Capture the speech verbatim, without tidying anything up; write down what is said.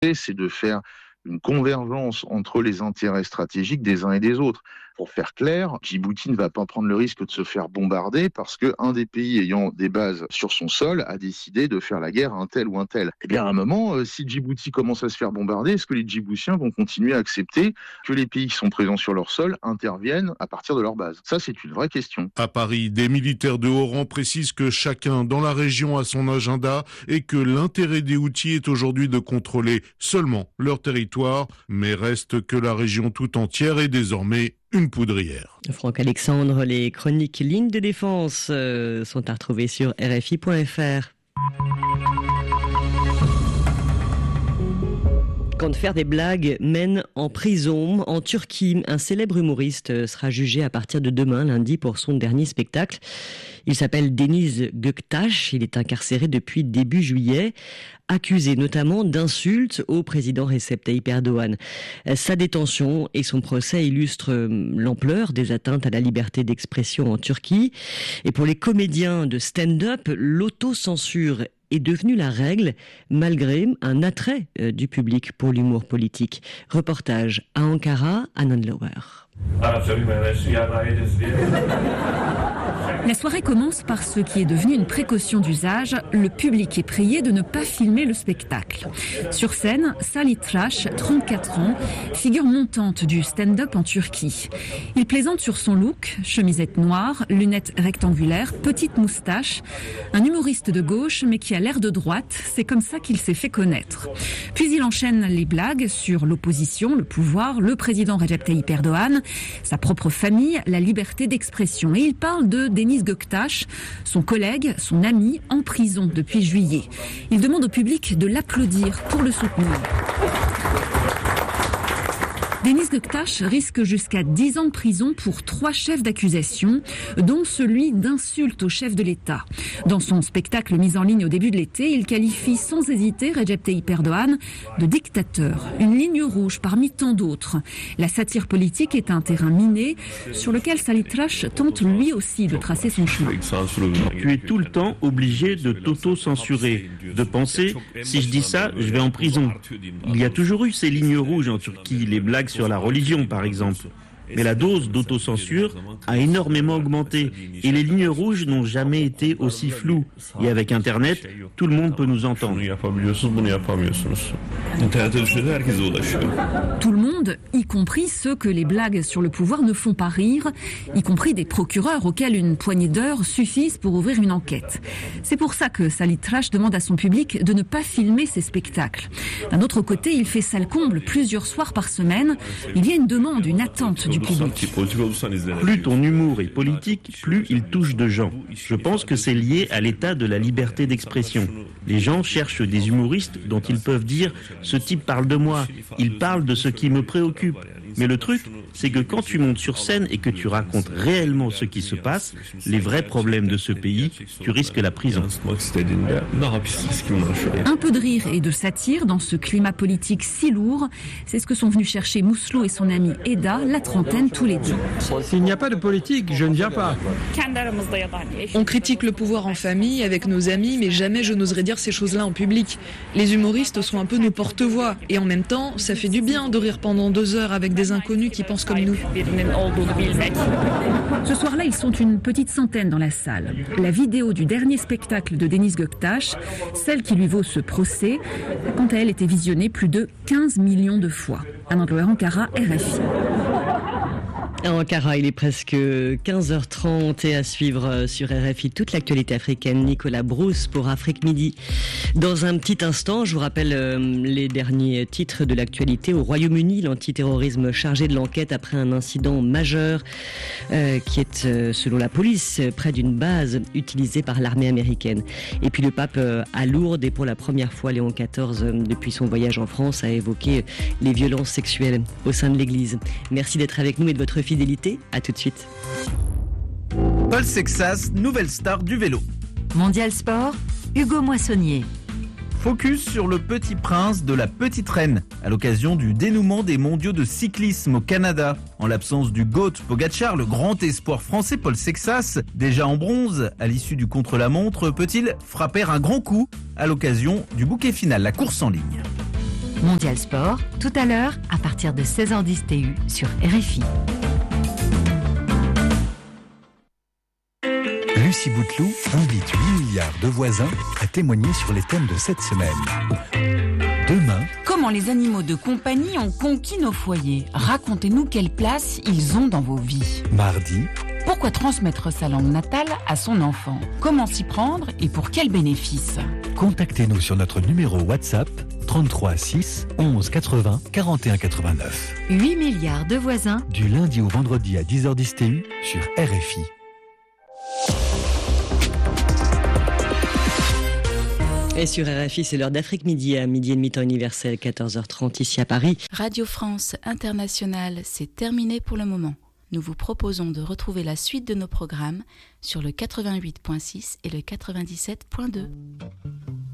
c'est de faire une convergence entre les intérêts stratégiques des uns et des autres. Pour faire clair, Djibouti ne va pas prendre le risque de se faire bombarder parce qu'un des pays ayant des bases sur son sol a décidé de faire la guerre à un tel ou un tel. Eh bien, à un moment, euh, si Djibouti commence à se faire bombarder, est-ce que les Djiboutiens vont continuer à accepter que les pays qui sont présents sur leur sol interviennent à partir de leur base? Ça, c'est une vraie question. À Paris, des militaires de haut rang précisent que chacun dans la région a son agenda et que l'intérêt des Houthis est aujourd'hui de contrôler seulement leur territoire, mais reste que la région tout entière est désormais une poudrière. Franck Alexandre, les chroniques Lignes de défense euh, sont à retrouver sur R F I point F R. Quand faire des blagues mène en prison. En Turquie, un célèbre humoriste sera jugé à partir de demain, lundi, pour son dernier spectacle. Il s'appelle Deniz Göktaş. Il est incarcéré depuis début juillet, accusé notamment d'insultes au président Recep Tayyip Erdogan. Sa détention et son procès illustrent l'ampleur des atteintes à la liberté d'expression en Turquie. Et pour les comédiens de stand-up, l'autocensure est devenue la règle, malgré un attrait du public pour l'humour politique. Reportage à Ankara, Anan Lower. La soirée commence par ce qui est devenu une précaution d'usage. Le public est prié de ne pas filmer le spectacle. Sur scène, Salih Trash, trente-quatre ans, figure montante du stand-up en Turquie. Il plaisante sur son look, chemisette noire, lunettes rectangulaires, petite moustache. Un humoriste de gauche, mais qui a l'air de droite. C'est comme ça qu'il s'est fait connaître. Puis il enchaîne les blagues sur l'opposition, le pouvoir, le président Recep Tayyip Erdogan, sa propre famille, la liberté d'expression. Et il parle de Deniz Göktaş, son collègue, son ami, en prison depuis juillet. Il demande au public de l'applaudir pour le soutenir. Deniz Göktaş risque jusqu'à dix ans de prison pour trois chefs d'accusation, dont celui d'insulte au chef de l'État. Dans son spectacle mis en ligne au début de l'été, il qualifie sans hésiter Recep Tayyip Erdogan de dictateur, une ligne rouge parmi tant d'autres. La satire politique est un terrain miné sur lequel Salih Trash tente lui aussi de tracer son chemin. Tu es tout le temps obligé de t'auto-censurer, de penser « si je dis ça, je vais en prison ». Il y a toujours eu ces lignes rouges en Turquie, les blagues sur la religion par exemple. Mais la dose d'autocensure a énormément augmenté et les lignes rouges n'ont jamais été aussi floues. Et avec Internet, tout le monde peut nous entendre. Tout le monde, y compris ceux que les blagues sur le pouvoir ne font pas rire, y compris des procureurs auxquels une poignée d'heures suffisent pour ouvrir une enquête. C'est pour ça que Salih Trash demande à son public de ne pas filmer ses spectacles. D'un autre côté, il fait salle comble plusieurs soirs par semaine. Il y a une demande, une attente du public. Plus ton humour est politique, plus il touche de gens. Je pense que c'est lié à l'état de la liberté d'expression. Les gens cherchent des humoristes dont ils peuvent dire « ce type parle de moi, il parle de ce qui me préoccupe ». Mais le truc, c'est que quand tu montes sur scène et que tu racontes réellement ce qui se passe, les vrais problèmes de ce pays, tu risques la prison. Un peu de rire et de satire dans ce climat politique si lourd, c'est ce que sont venus chercher Mouslo et son ami Eda, la trentaine, tous les deux. S'il n'y a pas de politique, je ne viens pas. On critique le pouvoir en famille, avec nos amis, mais jamais je n'oserais dire ces choses-là en public. Les humoristes sont un peu nos porte-voix, et en même temps, ça fait du bien de rire pendant deux heures avec des inconnus qui pensent comme nous. Ce soir-là, ils sont une petite centaine dans la salle. La vidéo du dernier spectacle de Deniz Göktaş, celle qui lui vaut ce procès, quant à elle, était visionnée plus de quinze millions de fois. Anan Lower, Ankara, R F I. À Ankara, il est presque quinze heures trente et à suivre sur R F I toute l'actualité africaine. Nicolas Brousse pour Afrique Midi. Dans un petit instant, je vous rappelle les derniers titres de l'actualité. Au Royaume-Uni, l'antiterrorisme chargé de l'enquête après un incident majeur euh, qui est, euh, selon la police, près d'une base utilisée par l'armée américaine. Et puis le pape euh, à Lourdes, et pour la première fois, Léon quatorze, euh, depuis son voyage en France, a évoqué les violences sexuelles au sein de l'Église. Merci d'être avec nous et de votre fidélité. À tout de suite. Paul Sexas, nouvelle star du vélo. Mondial Sport, Hugo Moissonnier. Focus sur le petit prince de la petite reine à l'occasion du dénouement des mondiaux de cyclisme au Canada. En l'absence du GOAT Pogacar, le grand espoir français Paul Sexas, déjà en bronze à l'issue du contre-la-montre, peut-il frapper un grand coup à l'occasion du bouquet final, la course en ligne? Mondial Sport, tout à l'heure, à partir de seize heures dix T U sur R F I. Lucie Bouteloup invite huit milliards de voisins à témoigner sur les thèmes de cette semaine. Demain, comment les animaux de compagnie ont conquis nos foyers. Racontez-nous quelle place ils ont dans vos vies. Mardi, pourquoi transmettre sa langue natale à son enfant? Comment s'y prendre et pour quels bénéfices? Contactez-nous sur notre numéro WhatsApp trente-trois six onze quatre-vingts quarante et un quatre-vingt-neuf. huit milliards de voisins. Du lundi au vendredi à dix heures dix T U sur R F I. Et sur R F I, c'est l'heure d'Afrique Midi, à midi et demi temps universel, quatorze heures trente ici à Paris. Radio France Internationale, c'est terminé pour le moment. Nous vous proposons de retrouver la suite de nos programmes sur le quatre-vingt-huit point six et le quatre-vingt-dix-sept point deux.